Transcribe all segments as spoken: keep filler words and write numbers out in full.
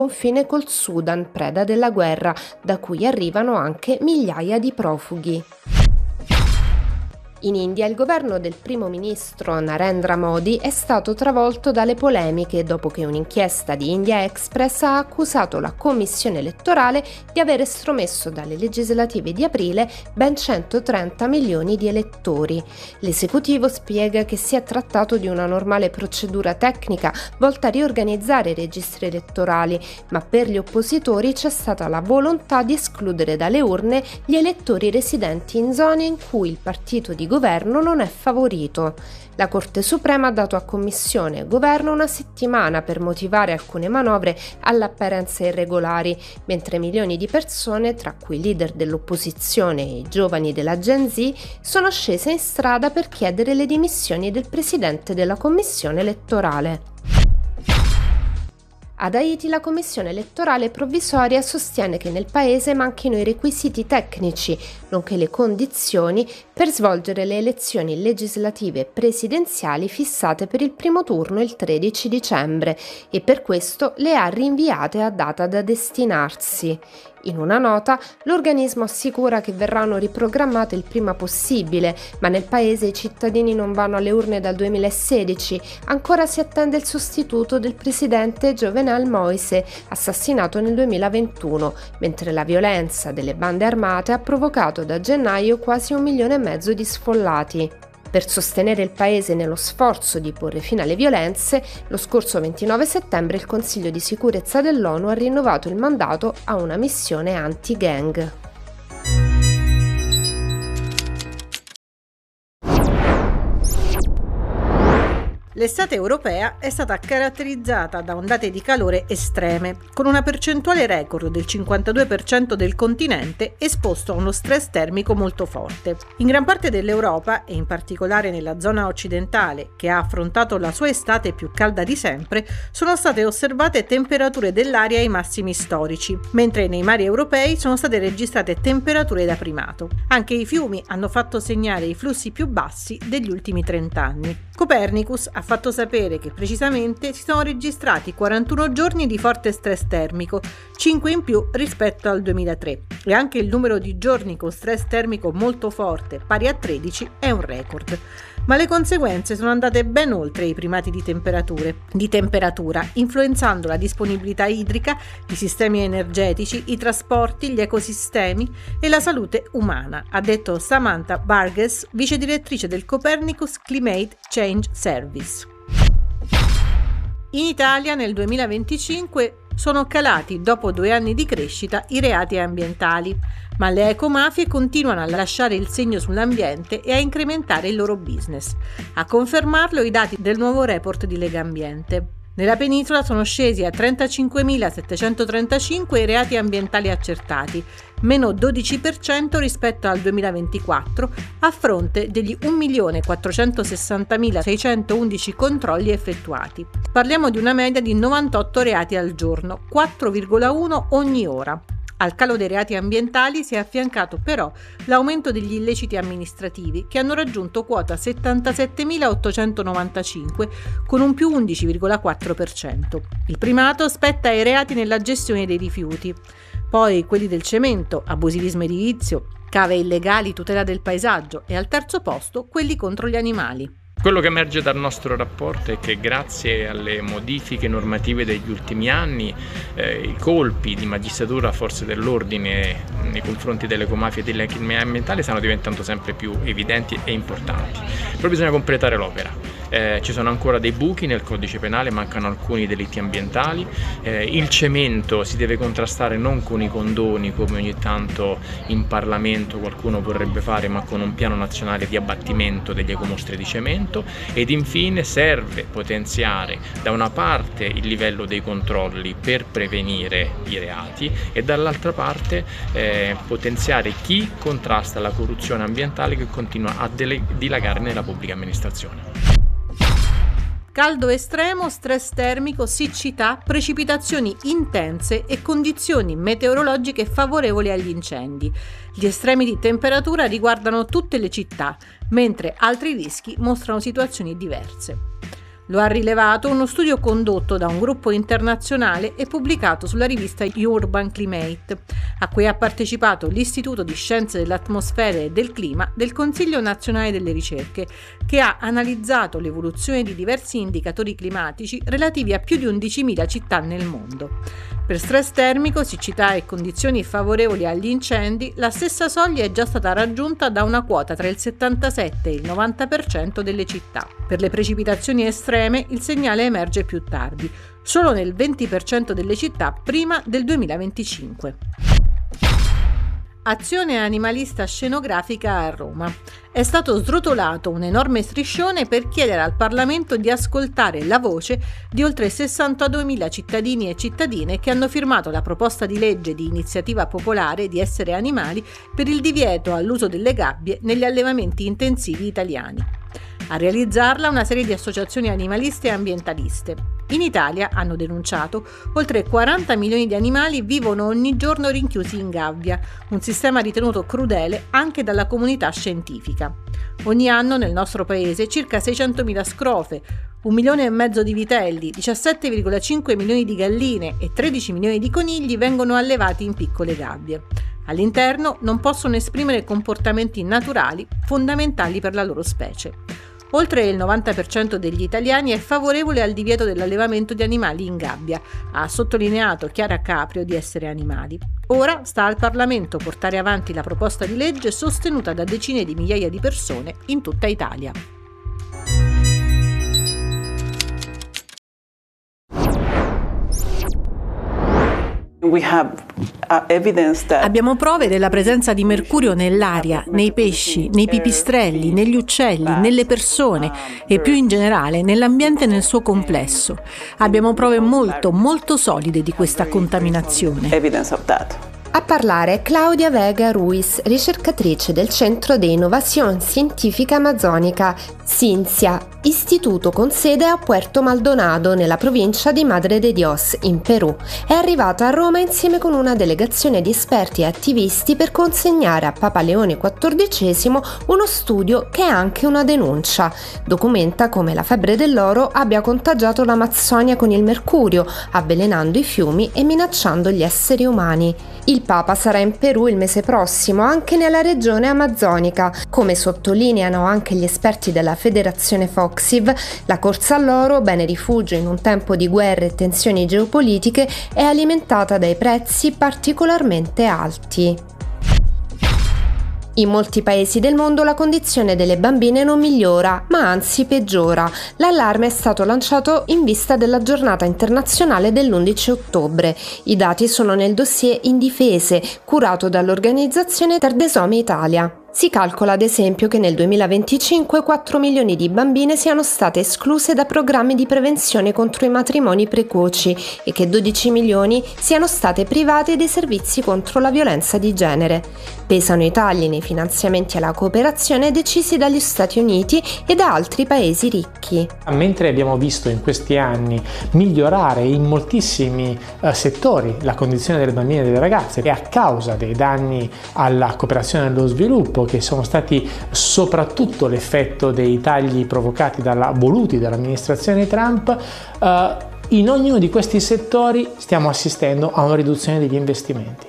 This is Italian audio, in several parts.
confine col Sudan, preda della guerra, da cui arrivano anche migliaia di profughi. In India il governo del primo ministro Narendra Modi è stato travolto dalle polemiche dopo che un'inchiesta di India Express ha accusato la commissione elettorale di aver estromesso dalle legislative di aprile ben centotrenta milioni di elettori. L'esecutivo spiega che si è trattato di una normale procedura tecnica volta a riorganizzare i registri elettorali, ma per gli oppositori c'è stata la volontà di escludere dalle urne gli elettori residenti in zone in cui il partito di governo non è favorito. La Corte Suprema ha dato a Commissione e Governo una settimana per motivare alcune manovre all'apparenza irregolari, mentre milioni di persone, tra cui i leader dell'opposizione e i giovani della Gen Z, sono scese in strada per chiedere le dimissioni del presidente della Commissione elettorale. Ad Haiti la Commissione elettorale provvisoria sostiene che nel paese manchino i requisiti tecnici, nonché le condizioni per svolgere le elezioni legislative e presidenziali fissate per il primo turno il tredici dicembre e per questo le ha rinviate a data da destinarsi. In una nota, l'organismo assicura che verranno riprogrammate il prima possibile, ma nel paese i cittadini non vanno alle urne dal duemilasedici, ancora si attende il sostituto del presidente Jovenel Moise, assassinato nel duemilaventuno, mentre la violenza delle bande armate ha provocato da gennaio quasi un milione e mezzo di sfollati. Per sostenere il paese nello sforzo di porre fine alle violenze, lo scorso ventinove settembre il Consiglio di sicurezza dell'ONU ha rinnovato il mandato a una missione anti-gang. L'estate europea è stata caratterizzata da ondate di calore estreme, con una percentuale record del cinquantadue per cento del continente esposto a uno stress termico molto forte. In gran parte dell'Europa, e in particolare nella zona occidentale, che ha affrontato la sua estate più calda di sempre, sono state osservate temperature dell'aria ai massimi storici, mentre nei mari europei sono state registrate temperature da primato. Anche i fiumi hanno fatto segnare i flussi più bassi degli ultimi trenta anni. Copernicus ha fatto sapere che precisamente si sono registrati quarantuno giorni di forte stress termico, cinque in più rispetto al duemilatré, e anche il numero di giorni con stress termico molto forte, pari a tredici, è un record. Ma le conseguenze sono andate ben oltre i primati di temperature, di temperatura, influenzando la disponibilità idrica, i sistemi energetici, i trasporti, gli ecosistemi e la salute umana, ha detto Samantha Burgess, vice direttrice del Copernicus Climate Change Service. In Italia nel duemilaventicinque sono calati dopo due anni di crescita i reati ambientali, ma le ecomafie continuano a lasciare il segno sull'ambiente e a incrementare il loro business. A confermarlo i dati del nuovo report di Legambiente. Nella penisola sono scesi a trentacinquemilasettecentotrentacinque i reati ambientali accertati, meno dodici per cento rispetto al duemilaventiquattro, a fronte degli un milione quattrocentosessantamila seicentoundici controlli effettuati. Parliamo di una media di novantotto reati al giorno, quattro virgola uno ogni ora. Al calo dei reati ambientali si è affiancato però l'aumento degli illeciti amministrativi, che hanno raggiunto quota settantasettemilaottocentonovantacinque con un più undici virgola quattro per cento. Il primato spetta ai reati nella gestione dei rifiuti, poi quelli del cemento, abusivismo edilizio, cave illegali, tutela del paesaggio e al terzo posto quelli contro gli animali. Quello che emerge dal nostro rapporto è che grazie alle modifiche normative degli ultimi anni eh, i colpi di magistratura, forze dell'ordine nei confronti delle ecomafie e delle crimini ambientali stanno diventando sempre più evidenti e importanti. Però bisogna completare l'opera. Eh, ci sono ancora dei buchi nel codice penale, mancano alcuni delitti ambientali, eh, il cemento si deve contrastare non con i condoni come ogni tanto in Parlamento qualcuno vorrebbe fare, ma con un piano nazionale di abbattimento degli ecomostri di cemento, ed infine serve potenziare da una parte il livello dei controlli per prevenire i reati e dall'altra parte eh, potenziare chi contrasta la corruzione ambientale che continua a dilagare nella pubblica amministrazione. Caldo estremo, stress termico, siccità, precipitazioni intense e condizioni meteorologiche favorevoli agli incendi. Gli estremi di temperatura riguardano tutte le città, mentre altri rischi mostrano situazioni diverse. Lo ha rilevato uno studio condotto da un gruppo internazionale e pubblicato sulla rivista Urban Climate, a cui ha partecipato l'Istituto di Scienze dell'Atmosfera e del Clima del Consiglio Nazionale delle Ricerche, che ha analizzato l'evoluzione di diversi indicatori climatici relativi a più di undicimila città nel mondo. Per stress termico, siccità e condizioni favorevoli agli incendi, la stessa soglia è già stata raggiunta da una quota tra il settantasette e il novanta per cento delle città. Per le precipitazioni estreme il segnale emerge più tardi, solo nel venti per cento delle città prima del duemilaventicinque. Azione animalista scenografica a Roma. È stato srotolato un enorme striscione per chiedere al Parlamento di ascoltare la voce di oltre sessantaduemila cittadini e cittadine che hanno firmato la proposta di legge di iniziativa popolare di Essere Animali per il divieto all'uso delle gabbie negli allevamenti intensivi italiani. A realizzarla una serie di associazioni animaliste e ambientaliste. In Italia, hanno denunciato, oltre quaranta milioni di animali vivono ogni giorno rinchiusi in gabbia, un sistema ritenuto crudele anche dalla comunità scientifica. Ogni anno nel nostro paese circa seicentomila scrofe, un milione e mezzo di vitelli, diciassette virgola cinque milioni di galline e tredici milioni di conigli vengono allevati in piccole gabbie. All'interno non possono esprimere comportamenti naturali fondamentali per la loro specie. Oltre il novanta per cento degli italiani è favorevole al divieto dell'allevamento di animali in gabbia, ha sottolineato Chiara Caprio di Essere Animali. Ora sta al Parlamento portare avanti la proposta di legge sostenuta da decine di migliaia di persone in tutta Italia. We have, uh, evidence that Abbiamo prove della presenza di mercurio nell'aria, nei pesci, nei pipistrelli, negli uccelli, nelle persone e più in generale nell'ambiente nel suo complesso. Abbiamo prove molto, molto solide di questa contaminazione. evidence of that. A parlare Claudia Vega Ruiz, ricercatrice del Centro de Innovación Científica Amazónica, SINCIA, istituto con sede a Puerto Maldonado, nella provincia di Madre de Dios, in Perù. È arrivata a Roma insieme con una delegazione di esperti e attivisti per consegnare a Papa Leone quattordicesimo uno studio che è anche una denuncia. Documenta come la febbre dell'oro abbia contagiato l'Amazzonia con il mercurio, avvelenando i fiumi e minacciando gli esseri umani. Il Papa sarà in Perù il mese prossimo, anche nella regione amazzonica. Come sottolineano anche gli esperti della Federazione Foxiv, la corsa all'oro, bene rifugio in un tempo di guerre e tensioni geopolitiche, è alimentata dai prezzi particolarmente alti. In molti paesi del mondo la condizione delle bambine non migliora, ma anzi peggiora. L'allarme è stato lanciato in vista della giornata internazionale dell'undici ottobre. I dati sono nel dossier Indifese, curato dall'organizzazione Tardesome Italia. Si calcola ad esempio che nel duemilaventicinque quattro milioni di bambine siano state escluse da programmi di prevenzione contro i matrimoni precoci e che dodici milioni siano state private dei servizi contro la violenza di genere. Pesano i tagli nei finanziamenti alla cooperazione decisi dagli Stati Uniti e da altri paesi ricchi. Mentre abbiamo visto in questi anni migliorare in moltissimi eh, settori la condizione delle bambine e delle ragazze, e a causa dei danni alla cooperazione e allo sviluppo, che sono stati soprattutto l'effetto dei tagli provocati dalla, voluti dall'amministrazione Trump, eh, in ognuno di questi settori stiamo assistendo a una riduzione degli investimenti.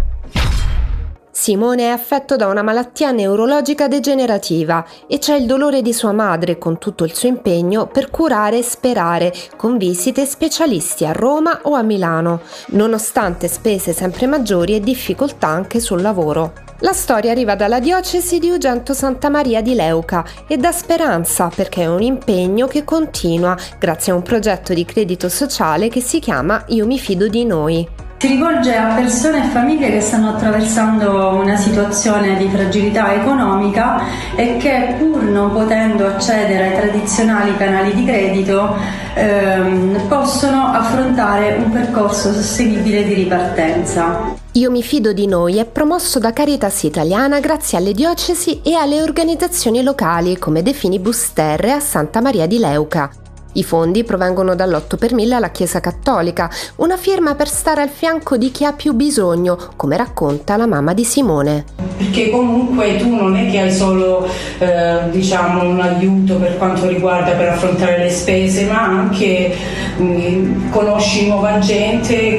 Simone è affetto da una malattia neurologica degenerativa e c'è il dolore di sua madre con tutto il suo impegno per curare e sperare, con visite specialisti a Roma o a Milano, nonostante spese sempre maggiori e difficoltà anche sul lavoro. La storia arriva dalla diocesi di Ugento Santa Maria di Leuca e dà speranza, perché è un impegno che continua grazie a un progetto di credito sociale che si chiama Io mi fido di noi. Si rivolge a persone e famiglie che stanno attraversando una situazione di fragilità economica e che, pur non potendo accedere ai tradizionali canali di credito, ehm, possono affrontare un percorso sostenibile di ripartenza. Io mi fido di noi è promosso da Caritas Italiana grazie alle diocesi e alle organizzazioni locali come De Finibus Terre a Santa Maria di Leuca. I fondi provengono dall'otto per mille alla Chiesa Cattolica, una firma per stare al fianco di chi ha più bisogno, come racconta la mamma di Simone. perché comunque tu non è che hai solo eh, diciamo un aiuto per quanto riguarda per affrontare le spese, ma anche mh, conosci nuova gente